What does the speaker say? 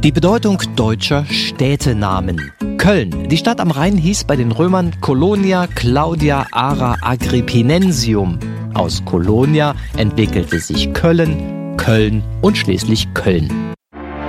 Die Bedeutung deutscher Städtenamen. Köln. Die Stadt am Rhein hieß bei den Römern Colonia Claudia Ara Agrippinensium. Aus Colonia entwickelte sich Köln, Köln und schließlich Köln.